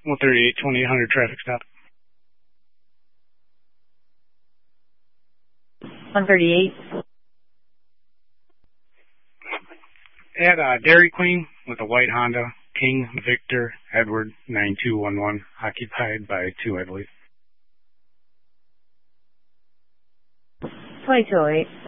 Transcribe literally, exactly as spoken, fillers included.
one thirty-eight, twenty-eight hundred traffic stop. one thirty-eight. At uh, Dairy Queen with a white Honda, King Victor Edward nine two one one, occupied by two, I believe. twenty-two oh eight.